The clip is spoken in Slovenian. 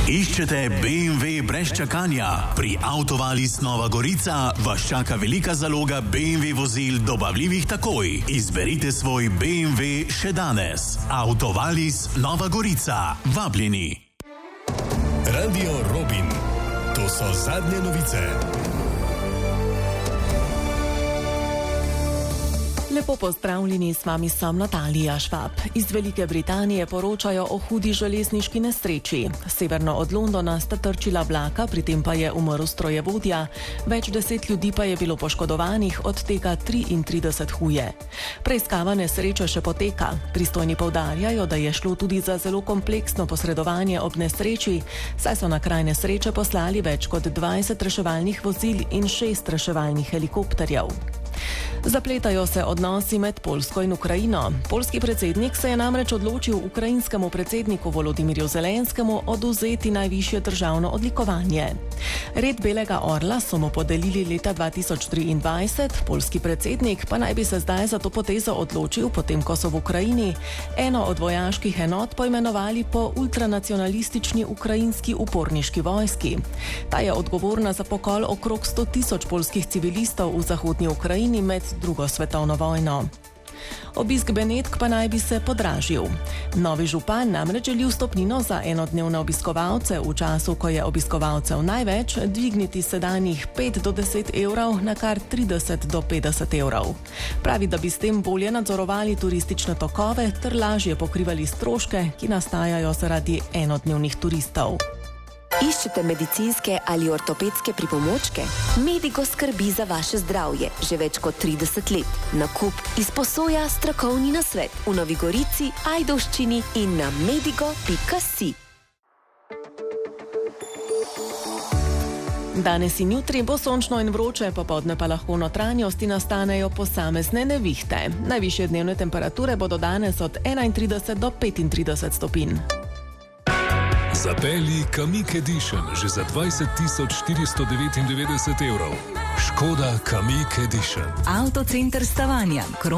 Iščete BMW brez čakanja? Pri Autovalis Nova Gorica vas čaka velika zaloga BMW vozil dobavljivih takoj. Izberite svoj BMW še danes. Autovalis Nova Gorica. Vabljeni. Radio Robin. To so zadnje novice. Lepo pozdravljeni, s vami sem Natalija Švab. Iz Velike Britanije poročajo o hudi železniški nesreči. Severno od Londona sta trčila vlaka, pri tem pa je umrl strojevodja. Več 10 ljudi pa je bilo poškodovanih, od tega 33 huje. Preiskava nesreče še poteka. Pristojni poudarjajo, da je šlo tudi za zelo kompleksno posredovanje ob nesreči, saj so na kraj nesreče poslali več kot 20 reševalnih vozil in 6 reševalnih helikopterjev. Zapletajo se odnosi med Poljsko in Ukrajino. Poljski predsednik se je namreč odločil ukrajinskemu predsedniku Volodimirju Zelenskemu odvzeti najvišje državno odlikovanje. Red belega orla so mu podelili leta 2023, poljski predsednik pa naj bi se zdaj za to potezo odločil, potem ko so v Ukrajini eno od vojaških enot poimenovali po ultranacionalistični ukrajinski uporniški vojski. Ta je odgovorna za pokol okrog 100.000 poljskih civilistov v zahodnji Ukrajini med drugo svetovno vojno. Obisk Benetk pa naj bi se podražil. Novi župan namreč želi vstopnino za enodnevne obiskovalce v času, ko je obiskovalcev največ, dvigniti sedanjih 5 do 10 evrov na kar 30 do 50 evrov. Pravi, da bi s tem bolje nadzorovali turistične tokove ter lažje pokrivali stroške, ki nastajajo zaradi enodnevnih turistov. Iščete medicinske ali ortopedske pripomočke? Medigo skrbi za vaše zdravje že več kot 30 let. Nakup izposoja strokovni nasvet v Novi Gorici, Ajdovščini in na medigo.si. Danes in jutri bo sončno in vroče, popoldne pa lahko v notranjosti nastanejo posamezne nevihte. Najvišje dnevne temperature bodo danes od 31 do 35 stopinj. Zapelji Kamiq Edition že za 20.499 evrov. Škoda Kamiq Edition. Avtocenter Stavanja.